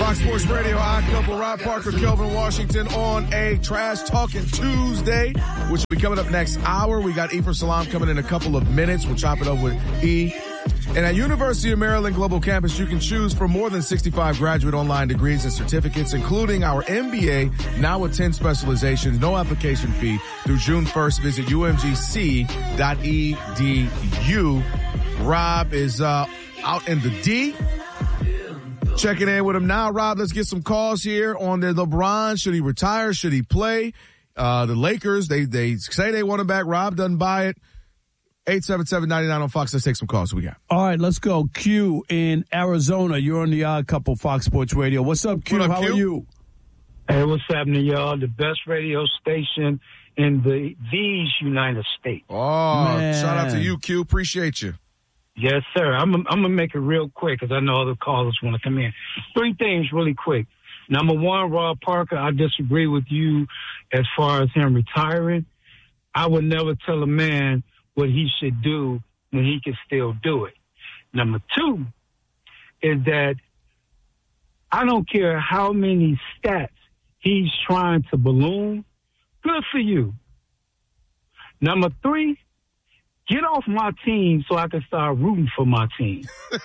Fox Sports Radio, I couple Rob Parker, Kelvin Washington on a Trash Talking Tuesday, which will be coming up next hour. We got Ephraim Salam coming in a couple of minutes. We'll chop it up with E. And at University of Maryland Global Campus, you can choose from more than 65 graduate online degrees and certificates, including our MBA, now with 10 specializations, no application fee through June 1st. Visit umgc.edu. Rob is out in the D. Checking in with him now. Rob, let's get some calls here on the LeBron. Should he retire? Should he play? The Lakers, they say they want him back. Rob doesn't buy it. 877-99 on Fox. Let's take some calls. What we got? All right, let's go. Q in Arizona. You're on the Odd Couple Fox Sports Radio. What's up, Q? What up, How Q? are you? Hey, what's happening, y'all? The best radio station in these United States. Oh, Man. shout out to you, Q. Appreciate you. Yes, sir. I'm gonna make it real quick because I know other callers want to come in. 3 things really quick. Number 1, Rob Parker, I disagree with you as far as him retiring. I would never tell a man what he should do when he can still do it. Number 2 is that I don't care how many stats he's trying to balloon. Good for you. Number 3, get off my team so I can start rooting for my team.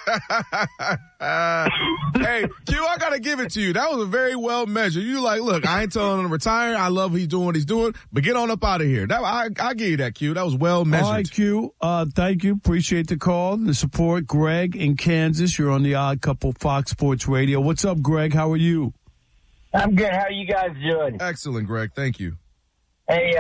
Hey, Q, I got to give it to you. That was a very well measured. You like, look, I ain't telling him to retire. I love he's doing what he's doing, but get on up out of here. I give you that, Q. That was well measured. All right, Q. Thank you. Appreciate the call, the support. Greg in Kansas. You're on the Odd Couple Fox Sports Radio. What's up, Greg? How are you? I'm good. How are you guys doing? Excellent, Greg. Thank you. Hey,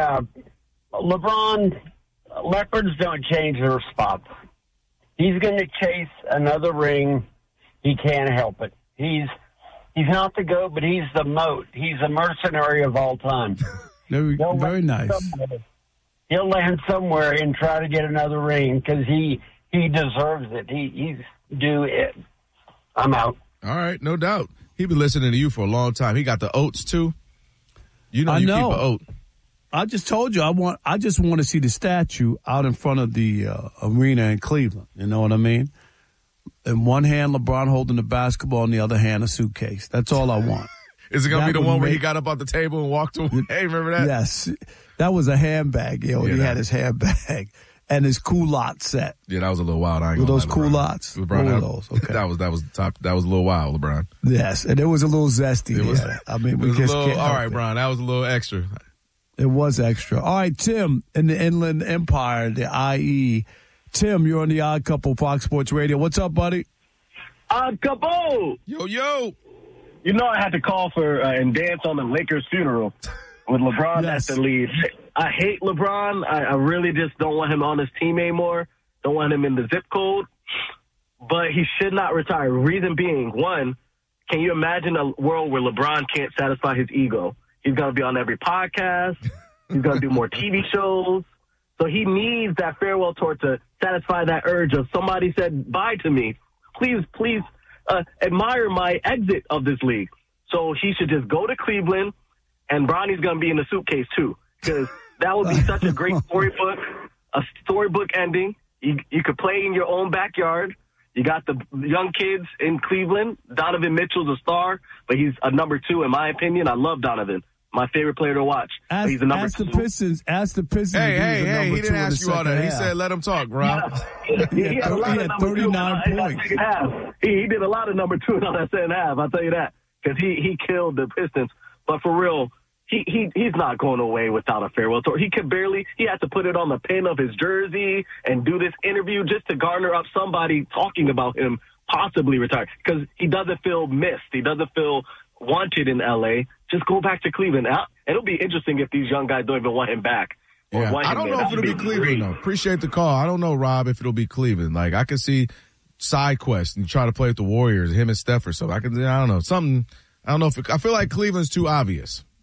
LeBron, leopards don't change their spots. He's going to chase another ring. He can't help it. He's not the GOAT, but he's the moat. He's a mercenary of all time. Very nice. He'll land somewhere and try to get another ring because he deserves it. He's due it. I'm out. All right, no doubt. He been listening to you for a long time. He got the oats too. You know, keep an oat. I just told you I just want to see the statue out in front of the arena in Cleveland. You know what I mean? In one hand, LeBron holding the basketball, in the other hand, a suitcase. That's all I want. Is it going to be the one where he got up off the table and walked away? Hey, remember that? Yes. That was a handbag, yo. Yeah, he had his handbag and his culotte set. Yeah, that was a little wild. I ain't Were gonna those lie, LeBron. culottes? LeBron, What were those? Okay. that was top. That was a little wild, LeBron. Yes, and it was a little zesty. It was. I mean, It was a little, can't all help right, it. Brian. That was a little extra. It was extra. All right, Tim in the Inland Empire, the IE. Tim, you're on the Odd Couple Fox Sports Radio. What's up, buddy? Odd Couple! Yo. You know I had to call for and dance on the Lakers funeral with LeBron Yes. at the lead. I hate LeBron. I really just don't want him on his team anymore. Don't want him in the zip code. But he should not retire. Reason being, 1, can you imagine a world where LeBron can't satisfy his ego? He's going to be on every podcast. He's going to do more TV shows. So he needs that farewell tour to satisfy that urge of somebody said bye to me. Please admire my exit of this league. So he should just go to Cleveland, and Bronny's going to be in the suitcase too, because that would be such a great storybook ending. You could play in your own backyard. You got the young kids in Cleveland. Donovan Mitchell's a star, but he's a number 2 in my opinion. I love Donovan. My favorite player to watch. He's a number 2. Ask the Pistons. Hey, he didn't ask you all that. He said let him talk, Rob. He had a lot of number 39 2 points. He did a lot of number 2 in that second half. I'll tell you that, because he killed the Pistons. But for real, he's not going away without a farewell tour. He had to put it on the pin of his jersey and do this interview just to garner up somebody talking about him possibly retiring, because he doesn't feel missed. He doesn't feel wanted in L.A. Just go back to Cleveland. It'll be interesting if these young guys don't even want him back. Yeah, I don't know if it'll be Cleveland, though. Appreciate the call. I don't know, Rob, if it'll be Cleveland. Like, I could see side quest and try to play with the Warriors, him and Steph or something. I don't know. Something, I don't know I feel like Cleveland's too obvious.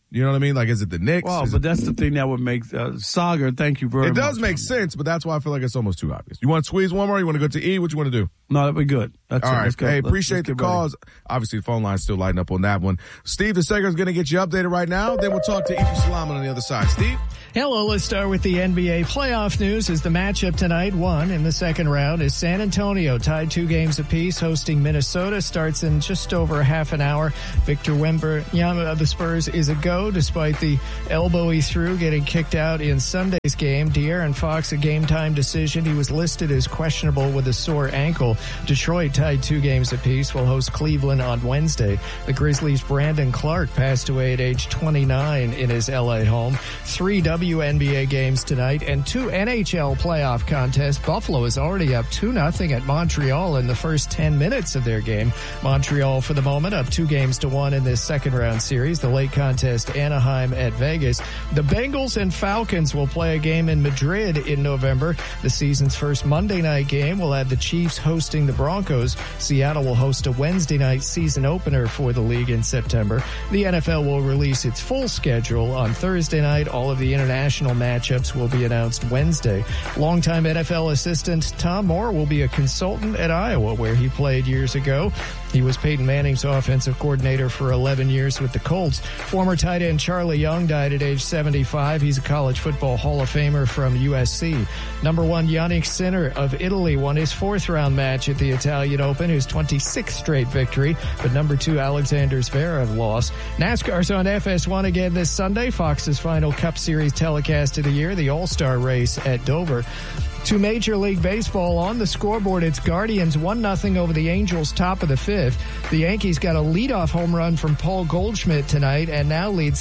You know what I mean? Like, is it the Knicks? Well, but that's the thing that would make Sagar. Thank you very much. It does make sense, but that's why I feel like it's almost too obvious. You want to squeeze one more? You want to go to E? What you want to do? No, that'd be good. That's all it. right. Let's go. Hey, appreciate the calls. Obviously, the phone line's still lighting up on that one. Steve the Sager is going to get you updated right now. Then we'll talk to Ephraim Salaam on the other side. Steve? Hello, let's start with the NBA playoff news. As the matchup tonight, one in the second round, is San Antonio tied 2 games apiece, hosting Minnesota. Starts in just over half an hour. Victor Wembanyama of the Spurs is a go, despite the elbow he threw getting kicked out in Sunday's game. De'Aaron Fox, a game-time decision. He was listed as questionable with a sore ankle. Detroit tied 2 games apiece, will host Cleveland on Wednesday. The Grizzlies' Brandon Clark passed away at age 29 in his L.A. home. 3 WNBA games tonight and 2 NHL playoff contests. Buffalo is already up 2-0 at Montreal in the first 10 minutes of their game. Montreal, for the moment, up 2-1 in this second round series. The late contest, Anaheim at Vegas. The Bengals and Falcons will play a game in Madrid in November. The season's first Monday night game will have the Chiefs hosting the Broncos. Seattle will host a Wednesday night season opener for the league in September. The NFL will release its full schedule on Thursday night. All of the international matchups will be announced Wednesday. Longtime NFL assistant Tom Moore will be a consultant at Iowa, where he played years ago. He was Peyton Manning's offensive coordinator for 11 years with the Colts. Former tight end Charlie Young died at age 75. He's a college football Hall of Famer from USC. Number 1 Yannick Sinner of Italy won his 4th-round match at the Italian Open, his 26th straight victory. But number 2 Alexander Zverev lost. NASCAR's on FS1 again this Sunday. Fox's final Cup Series telecast of the year, the All-Star race at Dover. To Major League Baseball on the scoreboard, it's Guardians 1-0 over the Angels, top of the 5th. The Yankees got a leadoff home run from Paul Goldschmidt tonight and now lead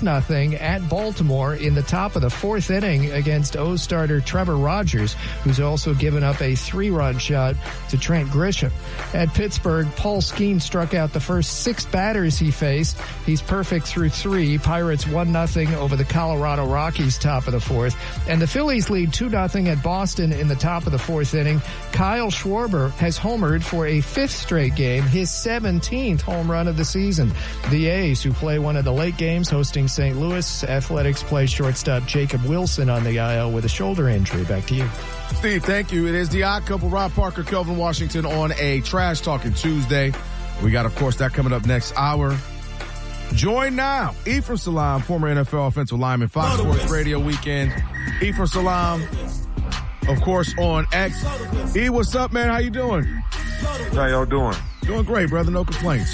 6-0 at Baltimore in the top of the 4th inning against O's starter Trevor Rogers, who's also given up a 3-run shot to Trent Grisham. At Pittsburgh, Paul Skeens struck out the first 6 batters he faced. He's perfect through 3. Pirates 1-0 over the Colorado Rockies, top of the 4th. And the Phillies lead 2-0 at Boston in the top of the 4th inning. Kyle Schwarber has homered for a 5th straight game, his 17th home run of the season. The A's, who play one of the late games hosting St. Louis, Athletics play shortstop Jacob Wilson on the IL with a shoulder injury. Back to you. Steve, thank you. It is the Odd Couple, Rob Parker, Kelvin Washington on a Trash Talking Tuesday. We got, of course, that coming up next hour. Join now, Ephraim Salaam, former NFL offensive lineman, Fox Sports Radio Weekend. Ephraim Salaam, of course, on X. E, what's up, man? How you doing? How y'all doing? Doing great, brother. No complaints.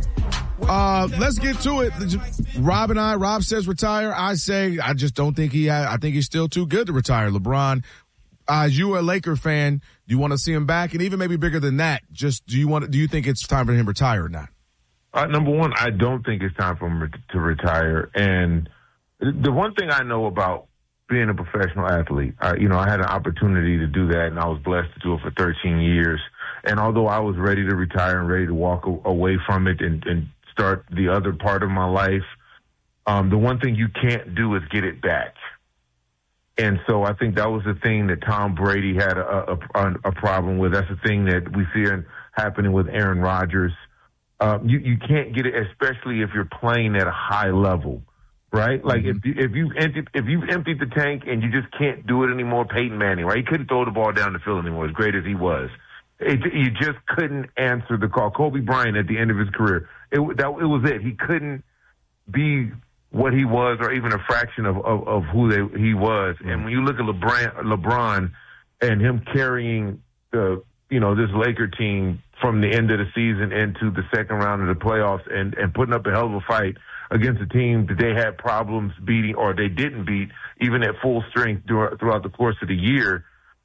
Let's get to it. Rob says retire. I say I just don't think I think he's still too good to retire. LeBron, as you are a Laker fan, do you want to see him back? And even maybe bigger than that, just do you think it's time for him to retire or not? Number one, I don't think it's time for him to retire. And the one thing I know about being a professional athlete, I had an opportunity to do that, and I was blessed to do it for 13 years. And although I was ready to retire and ready to walk away from it and start the other part of my life, the one thing you can't do is get it back. And so I think that was the thing that Tom Brady had a problem with. That's the thing that we see happening with Aaron Rodgers. You can't get it, especially if you're playing at a high level. Right? Like if you've emptied the tank and you just can't do it anymore, Peyton Manning, right? He couldn't throw the ball down the field anymore, as great as he was. You just couldn't answer the call. Kobe Bryant at the end of his career, it was it. He couldn't be what he was or even a fraction of who he was. And when you look at LeBron and him carrying this Laker team from the end of the season into the second round of the playoffs and putting up a hell of a fight against a team that they had problems beating or they didn't beat, even at full strength throughout the course of the year,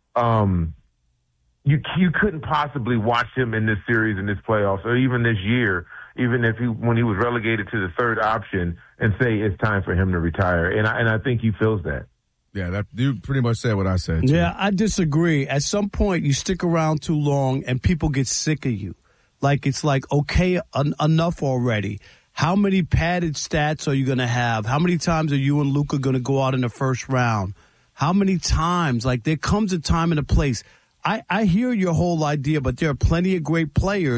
you couldn't possibly watch him in this series, in this playoffs, or even this year, even when he was relegated to the third option, and say it's time for him to retire. And I think he feels that. Yeah, you pretty much said what I said, too. Yeah, I disagree. At some point, you stick around too long and people get sick of you. It's like, okay, enough already. How many padded stats are you going to have? How many times are you and Luka going to go out in the first round? How many times? There comes a time and a place. I hear your whole idea, but there are plenty of great players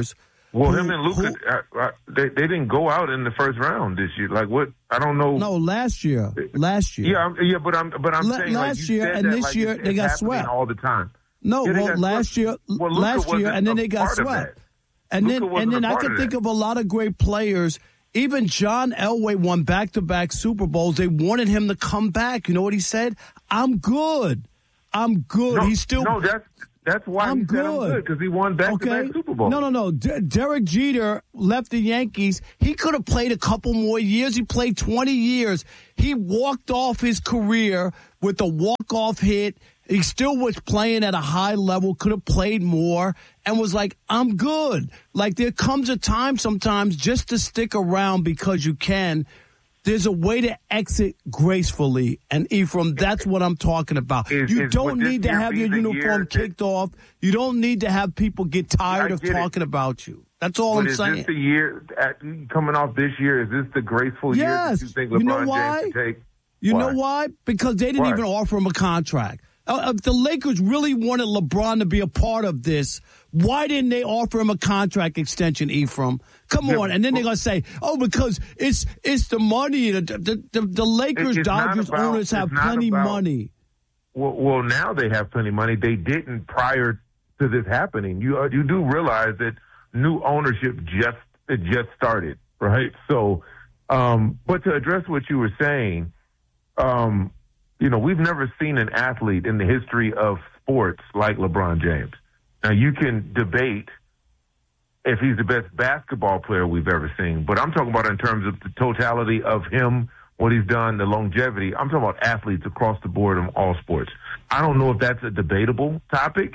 Well, him and Luka, they didn't go out in the first round this year. Like what? I don't know. No, last year. Yeah, but I'm saying last year and this year they got swept all the time. No, last year, and then they got swept. And then I can think of a lot of great players. Even John Elway won back-to-back Super Bowls. They wanted him to come back. You know what he said? I'm good. No, He's still. No, that's why he said I'm good, because he won back-to-back Super Bowls. No. Derek Jeter left the Yankees. He could have played a couple more years. He played 20 years. He walked off his career with a walk-off hit. He still was playing at a high level, could have played more, and was like, I'm good. Like, there comes a time sometimes just to stick around because you can. There's a way to exit gracefully. And, Ephraim, that's what I'm talking about. You don't need to have your uniform kicked off. You don't need to have people get tired of talking about you. That's all I'm saying. Is this the year, coming off this year, is this the graceful year that you think LeBron James can take? You know why? Because they didn't even offer him a contract. If the Lakers really wanted LeBron to be a part of this, why didn't they offer him a contract extension, Ephraim? Come on. And then they're going to say, because it's the money. The Lakers, Dodgers owners have plenty money. Well, now they have plenty of money. They didn't prior to this happening. You do realize that new ownership just started, right? So, but to address what you were saying, we've never seen an athlete in the history of sports like LeBron James. Now, you can debate if he's the best basketball player we've ever seen, but I'm talking about in terms of the totality of him, what he's done, the longevity. I'm talking about athletes across the board in all sports. I don't know if that's a debatable topic.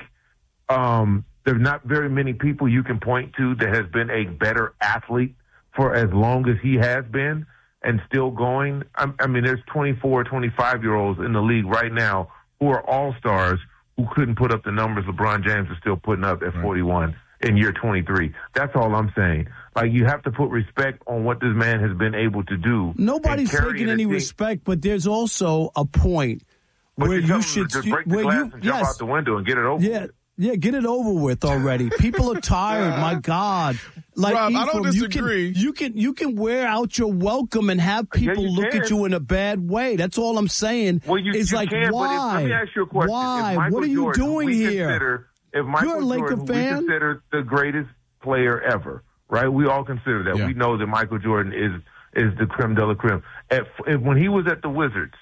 There's not very many people you can point to that has been a better athlete for as long as he has been and still going. I mean, there's 24, 25-year-olds in the league right now who are all-stars who couldn't put up the numbers LeBron James is still putting up at 41 in year 23. That's all I'm saying. Like, you have to put respect on what this man has been able to do. Nobody's taking any respect, but there's also a point where you should just break the glass and jump out the window and get it over with. Yeah, get it over with already. People are tired. My God, like Rob, Ephraim, I don't disagree. You can wear out your welcome and have people look at you in a bad way. That's all I'm saying. Well, you like, can, why? But let me ask you a question. Why? What are you doing here? If Michael Jordan, we consider the greatest player ever, right? We all consider that. Yeah. We know that Michael Jordan is the creme de la creme. When he was at the Wizards,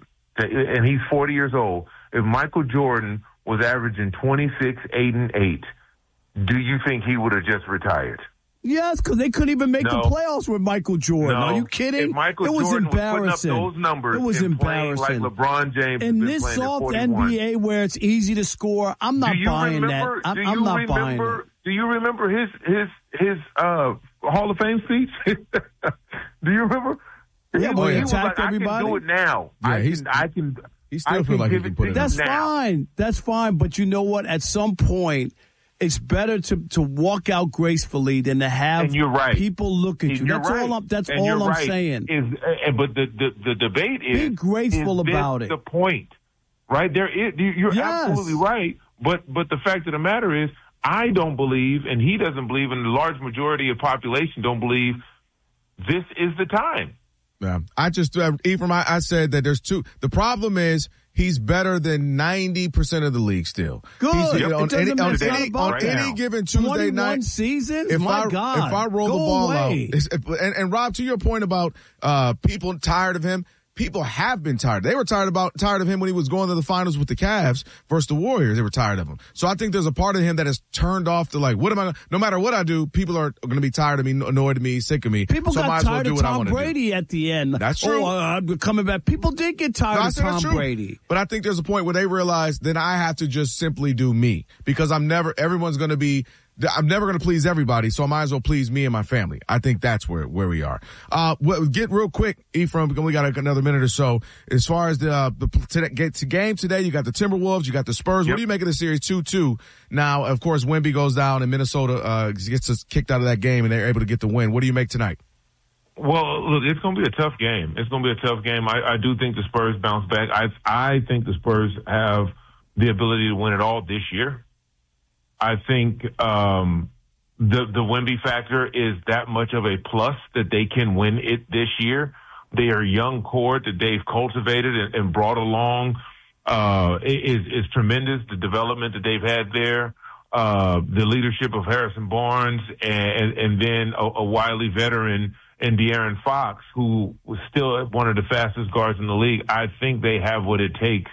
and he's 40 years old, if Michael Jordan was averaging 26, 8, and 8, do you think he would have just retired? Yes, because they couldn't even make the playoffs with Michael Jordan. No. Are you kidding? If Michael it was Jordan embarrassing. was putting up those numbers, it was embarrassing. Like LeBron James in this soft NBA where it's easy to score, I'm not buying that. I'm not buying it. Do you remember his Hall of Fame speech? Do you remember? Yeah, he attacked everybody. I can do it now. Yeah, he still feels like he can put it That's fine. That's fine. But you know what? At some point, it's better to walk out gracefully than to have people look at you. That's all I'm saying. But the debate is, be graceful about it. The point, right? You're absolutely right. But the fact of the matter is, I don't believe, and he doesn't believe, and the large majority of population don't believe this is the time. Yeah, I just, Ephraim, I said that there's two. The problem is he's better than 90% of the league still. Good. On any given Tuesday night season, if I roll the ball out, and Rob, to your point about people tired of him. People have been tired. They were tired of him when he was going to the finals with the Cavs versus the Warriors. They were tired of him. So I think there's a part of him that has turned off to no matter what I do, people are going to be tired of me, annoyed of me, sick of me. People got tired of Tom Brady at the end. That's true. I'm coming back. People did get tired of Tom Brady. But I think there's a point where they realize then I have to just simply do me because I'm never going to please everybody, so I might as well please me and my family. I think that's where we are. Get real quick, Ephraim, because we got another minute or so. As far as the game today, you got the Timberwolves, you got the Spurs. Yep. What do you make of the series 2-2? Now, of course, Wemby goes down and Minnesota gets us kicked out of that game, and they're able to get the win. What do you make tonight? Well, look, it's going to be a tough game. I do think the Spurs bounce back. I think the Spurs have the ability to win it all this year. I think the Wemby factor is that much of a plus that they can win it this year. They are a young core that they've cultivated and brought along is tremendous. The development that they've had there, the leadership of Harrison Barnes, and then a wily veteran in De'Aaron Fox, who was still one of the fastest guards in the league. I think they have what it takes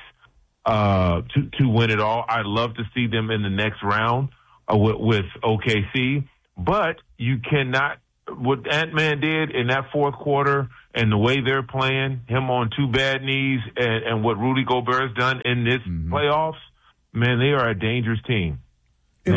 to win it all. I'd love to see them in the next round with OKC, but you cannot. What Ant-Man did in that fourth quarter and the way they're playing, him on two bad knees, and what Rudy Gobert's done in this playoffs, man, they are a dangerous team. If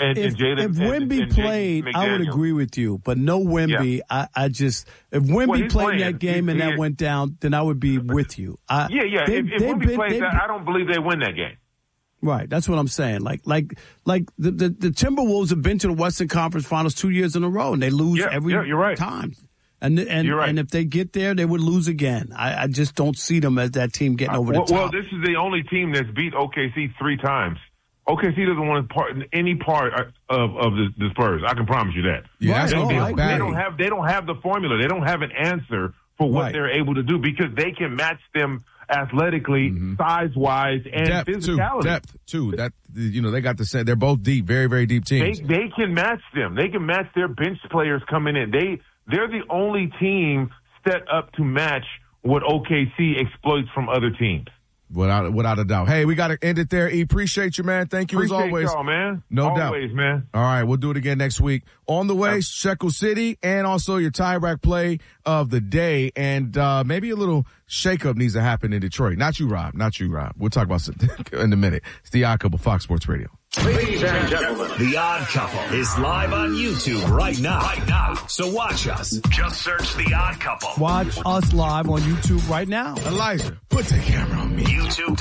Wemby played, I would agree with you. But no Wemby, yeah. If Wemby played that game and that went down, then I would be with you. If Wemby plays that, I don't believe they win that game. Right, that's what I'm saying. Like the Timberwolves have been to the Western Conference Finals 2 years in a row, and they lose every time. And right. And if they get there, they would lose again. I just don't see them as that team getting over the top. Well, this is the only team that's beat OKC 3 times. OKC doesn't want any part of the Spurs. I can promise you that. Yeah, they don't have the formula. They don't have an answer for what they're able to do because they can match them athletically, size-wise, and physicality. Depth too. That they got the set. They're both deep, very, very deep teams. They can match them. They can match their bench players coming in. They're the only team set up to match what OKC exploits from other teams. Without a doubt. Hey, we got to end it there. E, appreciate you, man. Thank you as always. Y'all, man. No doubt. Always, man. All right, we'll do it again next week. On the way, Shekel City, and also your tie-back play of the day, and maybe a little shakeup needs to happen in Detroit. Not you, Rob. We'll talk about it in a minute. It's The Odd Couple, Fox Sports Radio. Ladies and gentlemen, The Odd Couple is live on YouTube right now. So watch us. Just search The Odd Couple. Watch us live on YouTube right now. Elijah, put the camera on me.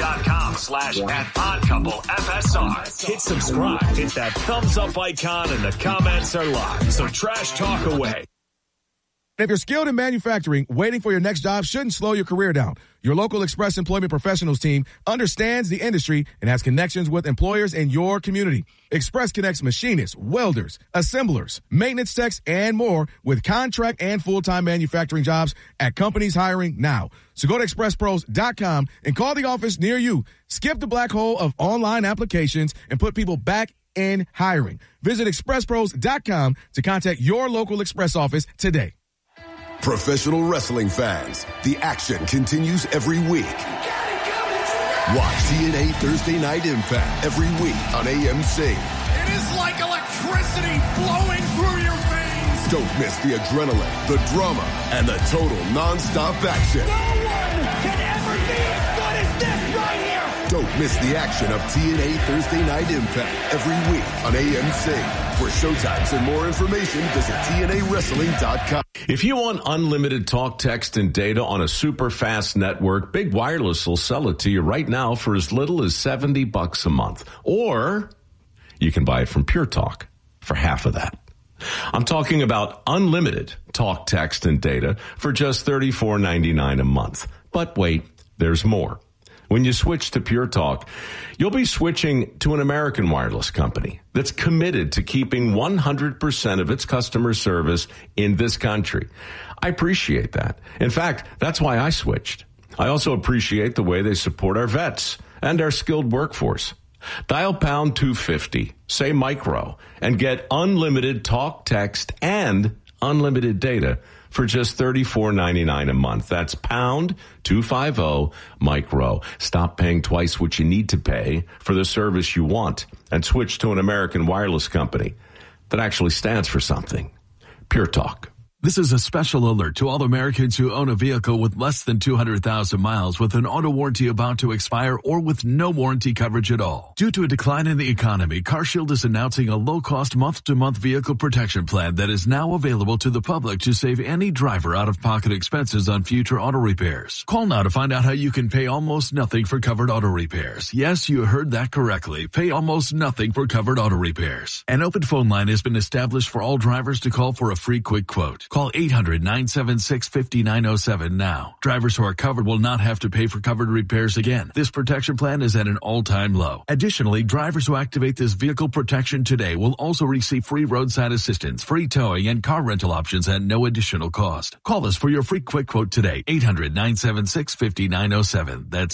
YouTube.com/@oddcouplefsr. Hit subscribe. Hit that thumbs up icon and the comments are live. So trash talk away. If you're skilled in manufacturing, waiting for your next job shouldn't slow your career down. Your local Express Employment Professionals team understands the industry and has connections with employers in your community. Express connects machinists, welders, assemblers, maintenance techs, and more with contract and full-time manufacturing jobs at companies hiring now. So go to expresspros.com and call the office near you. Skip the black hole of online applications and put people back in hiring. Visit expresspros.com to contact your local Express office today. Professional wrestling fans, the action continues every week. Watch TNA Thursday Night Impact every week on AMC. It is like electricity flowing through your veins. Don't miss the adrenaline, the drama, and the total non-stop action. No one can ever be as good as this right here. Don't miss the action of TNA Thursday Night Impact every week on AMC. For showtimes and more information, visit TNAWrestling.com. If you want unlimited talk, text, and data on a super fast network, Big Wireless will sell it to you right now for as little as $70 a month. Or you can buy it from Pure Talk for half of that. I'm talking about unlimited talk, text, and data for just $34.99 a month. But wait, there's more. When you switch to Pure Talk, you'll be switching to an American wireless company that's committed to keeping 100% of its customer service in this country. I appreciate that. In fact, that's why I switched. I also appreciate the way they support our vets and our skilled workforce. Dial pound 250, say micro, and get unlimited talk, text, and unlimited data for just $34.99 a month. That's pound 250 micro. Stop paying twice what you need to pay for the service you want and switch to an American wireless company that actually stands for something. Pure Talk. This is a special alert to all Americans who own a vehicle with less than 200,000 miles with an auto warranty about to expire or with no warranty coverage at all. Due to a decline in the economy, CarShield is announcing a low-cost month-to-month vehicle protection plan that is now available to the public to save any driver out-of-pocket expenses on future auto repairs. Call now to find out how you can pay almost nothing for covered auto repairs. Yes, you heard that correctly. Pay almost nothing for covered auto repairs. An open phone line has been established for all drivers to call for a free quick quote. Call 800-976-5907 now. Drivers who are covered will not have to pay for covered repairs again. This protection plan is at an all-time low. Additionally, drivers who activate this vehicle protection today will also receive free roadside assistance, free towing, and car rental options at no additional cost. Call us for your free quick quote today. 800-976-5907. That's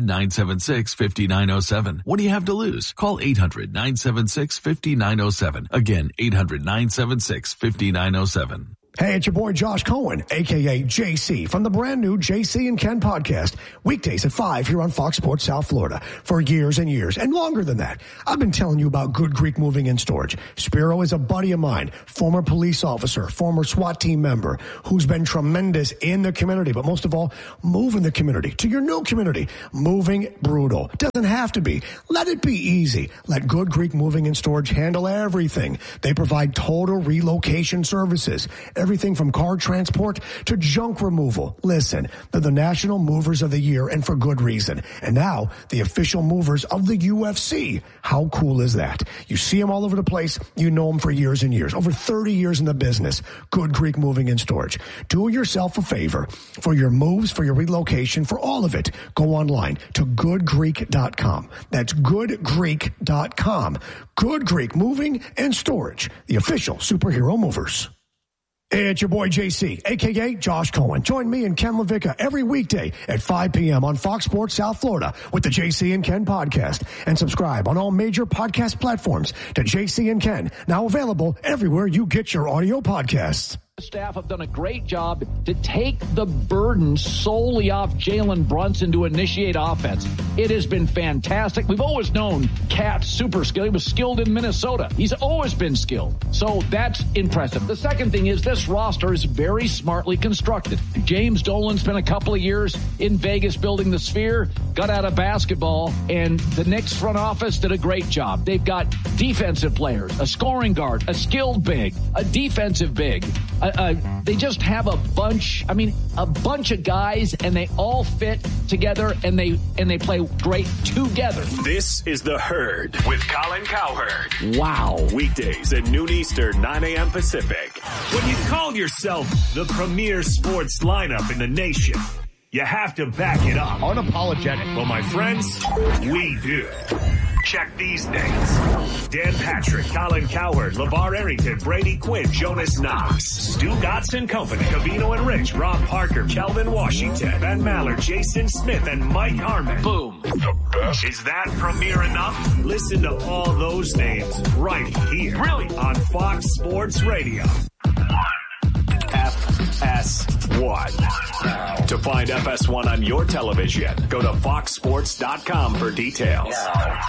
800-976-5907. What do you have to lose? Call 800-976-5907. Again, 800-976-5907. Hey, it's your boy Josh Cohen, a.k.a. JC, from the brand new JC and Ken podcast, weekdays at 5 here on Fox Sports South Florida. For years and years, and longer than that, I've been telling you about Good Greek Moving and Storage. Spiro is a buddy of mine, former police officer, former SWAT team member, who's been tremendous in the community, but most of all, moving the community to your new community. Moving brutal. Doesn't have to be. Let it be easy. Let Good Greek Moving and Storage handle everything. They provide total relocation services. Everything from car transport to junk removal. Listen, they're the National Movers of the Year, and for good reason. And now, the official movers of the UFC. How cool is that? You see them all over the place. You know them for years and years. Over 30 years in the business. Good Greek Moving and Storage. Do yourself a favor. For your moves, for your relocation, for all of it, go online to goodgreek.com. That's goodgreek.com. Good Greek Moving and Storage. The official superhero movers. It's your boy JC, a.k.a. Josh Cohen. Join me and Ken LaVicka every weekday at 5 p.m. on Fox Sports South Florida with the JC and Ken podcast. And subscribe on all major podcast platforms to JC and Ken, now available everywhere you get your audio podcasts. Staff have done a great job to take the burden solely off Jalen Brunson to initiate offense. It has been fantastic. We've always known Cat's super skilled. He was skilled in Minnesota. He's always been skilled. So that's impressive. The second thing is this roster is very smartly constructed. James Dolan spent a couple of years in Vegas building the Sphere, got out of basketball, and the Knicks front office did a great job. They've got defensive players, a scoring guard, a skilled big, a defensive big. They just have a bunch of guys, and they all fit together, and they play great together. This is The Herd with Colin Cowherd. Wow. Weekdays at noon Eastern, 9 a.m. Pacific. When you call yourself the premier sports lineup in the nation, you have to back it up. Unapologetic. Well, my friends, we do. Check these names: Dan Patrick, Colin Cowherd, LeVar Arrington, Brady Quinn, Jonas Knox, Stu Gotts and Company, Covino and Rich, Rob Parker, Kelvin Washington, Ben Maller, Jason Smith, and Mike Harmon. Boom. The best. Is that premier enough? Listen to all those names right here. Really? On Fox Sports Radio. FS1. To find FS1 on your television, go to foxsports.com for details.